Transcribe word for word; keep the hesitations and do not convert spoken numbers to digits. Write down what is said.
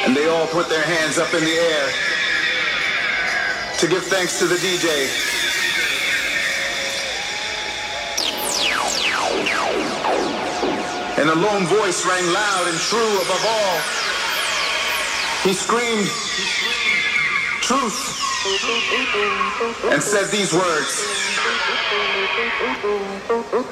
And they all put their hands up in the air to give thanks to the D J. And a lone voice rang loud and true above all. He screamed, "Truth," and said these words.